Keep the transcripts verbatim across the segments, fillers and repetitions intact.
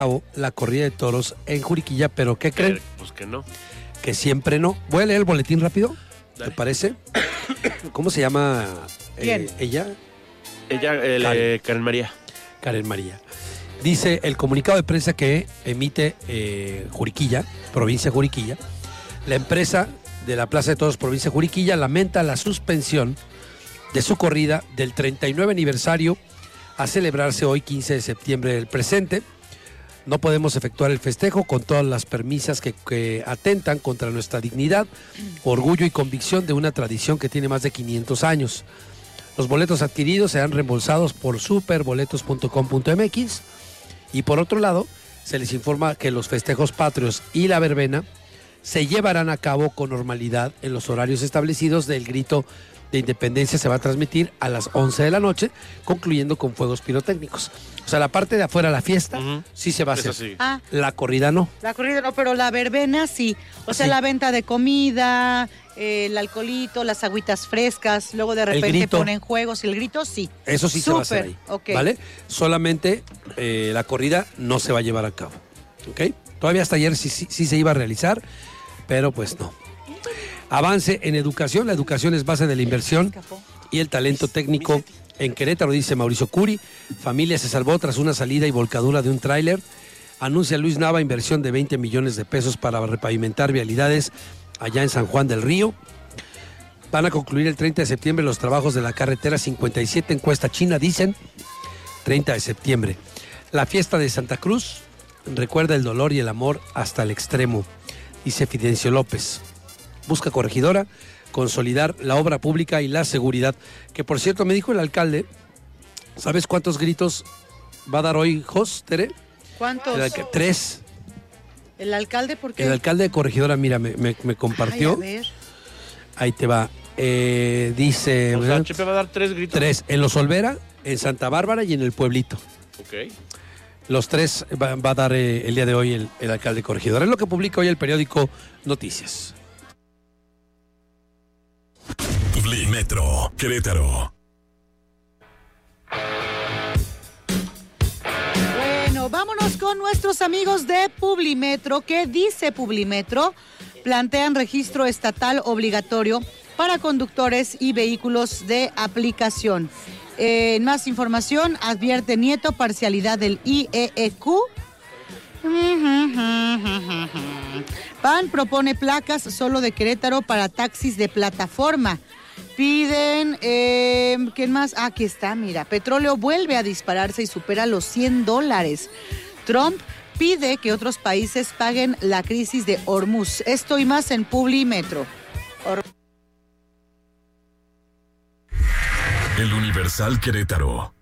la corrida de toros en Juriquilla, pero ¿qué creen? Eh, pues que no. Que siempre no. Voy a leer el boletín rápido, ¿te Dale. parece? ¿Cómo se llama eh, ¿Quién? ella? Ella, el, Karen. eh, Karen María. Karen María. Dice el comunicado de prensa que emite eh, Juriquilla, provincia de Juriquilla. La empresa de la Plaza de Toros, provincia de Juriquilla, lamenta la suspensión de su corrida del treinta y nueve aniversario a celebrarse hoy quince de septiembre del presente. No podemos efectuar el festejo con todas las premisas que, que atentan contra nuestra dignidad, orgullo y convicción de una tradición que tiene más de quinientos años. Los boletos adquiridos serán reembolsados por superboletos punto com punto m x y por otro lado se les informa que los festejos patrios y la verbena se llevarán a cabo con normalidad en los horarios establecidos. Del grito de independencia se va a transmitir a las once de la noche, concluyendo con fuegos pirotécnicos. O sea, la parte de afuera, la fiesta, Ujú. sí se va a Eso hacer. sí. Ah, La corrida no. la corrida no, pero la verbena sí. O sea, Sí. la venta de comida, eh, el alcoholito, las agüitas frescas, luego de repente grito. ponen juegos, el grito sí. Eso sí se va a hacer ahí. Súper, ok. ¿Vale? Solamente eh, la corrida no se va a llevar a cabo. ¿Ok? Todavía hasta ayer sí, sí, sí se iba a realizar, pero pues no. Avance en educación. La educación es base de la inversión y el talento técnico en Querétaro, dice Mauricio Curi. Familia se salvó tras una salida y volcadura de un tráiler. Anuncia Luis Nava inversión de veinte millones de pesos para repavimentar vialidades allá en San Juan del Río. Van a concluir el treinta de septiembre los trabajos de la carretera cincuenta y siete, encuesta china, dicen. treinta de septiembre. La fiesta de Santa Cruz recuerda el dolor y el amor hasta el extremo, dice Fidencio López. Busca corregidora consolidar la obra pública y la seguridad. Que por cierto, me dijo el alcalde, ¿sabes cuántos gritos va a dar hoy Jos, Tere? ¿Cuántos? El alca- Tres. ¿El alcalde por qué? El alcalde de Corregidora, mira, me, me- me compartió. Ay, a ver. Ahí te va. Eh, dice... O sea, ¿verdad? Chepe va a dar tres gritos. Tres. En Los Olvera, en Santa Bárbara y en el Pueblito. Ok. Los tres va, va a dar eh, el día de hoy el, el alcalde de Corregidora. Es lo que publica hoy el periódico Noticias. Publimetro, Querétaro. Bueno, vámonos con nuestros amigos de Publimetro. ¿Qué dice Publimetro? Plantean registro estatal obligatorio para conductores y vehículos de aplicación. Eh, en más información, advierte Nieto parcialidad del I E E Q. P A N propone placas solo de Querétaro para taxis de plataforma. Piden, eh, ¿quién más? Ah, aquí está, mira. Petróleo vuelve a dispararse y supera los cien dólares. Trump pide que otros países paguen la crisis de Hormuz. Esto y más en Publimetro. Or- El Universal Querétaro.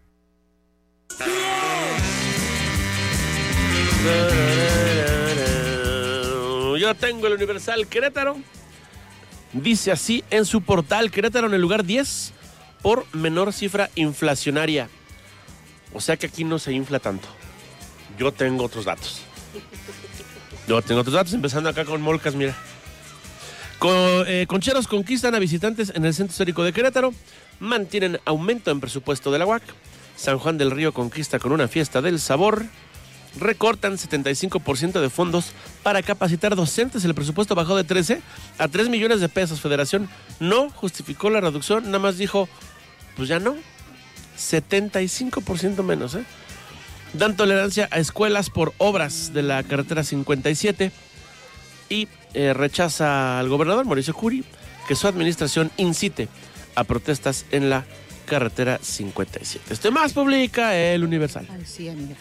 Yo tengo el Universal Querétaro. Dice así en su portal: Querétaro en el lugar diez por menor cifra inflacionaria. O sea que aquí no se infla tanto. Yo tengo otros datos. Yo tengo otros datos, empezando acá con Molcas, mira. Con, eh, concheros conquistan a visitantes en el Centro Histórico de Querétaro. Mantienen aumento en presupuesto de la U A C. San Juan del Río conquista con una fiesta del sabor. Recortan setenta y cinco por ciento de fondos para capacitar docentes. El presupuesto bajó de trece a tres millones de pesos. Federación no justificó la reducción, nada más dijo, pues ya no. setenta y cinco por ciento menos, ¿eh? Dan tolerancia a escuelas por obras de la carretera cincuenta y siete y eh, rechaza al gobernador Mauricio Curi que su administración incite a protestas en la carretera cincuenta y siete. Este más publica el Universal. Ay, sí, amiga.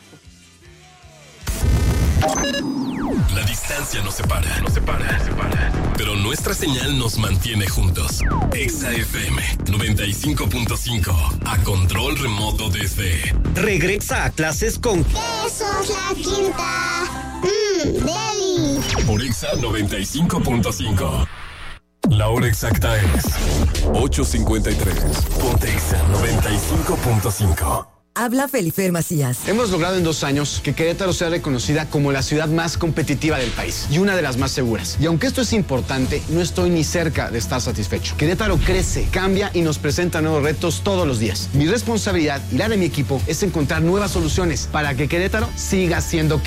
La distancia nos separa, nos separa, nos separa. Pero nuestra señal nos mantiene juntos. Exa F M noventa y cinco punto cinco. A control remoto desde... Regresa a clases con... Eso es la quinta. Mmm, deli. Por Exa noventa y cinco punto cinco. La hora exacta es ocho cincuenta y tres. Ponte Exa noventa y cinco punto cinco. Habla Felifer Macías. Hemos logrado en dos años que Querétaro sea reconocida como la ciudad más competitiva del país y una de las más seguras. Y aunque esto es importante, no estoy ni cerca de estar satisfecho. Querétaro crece, cambia y nos presenta nuevos retos todos los días. Mi responsabilidad y la de mi equipo es encontrar nuevas soluciones para que Querétaro siga siendo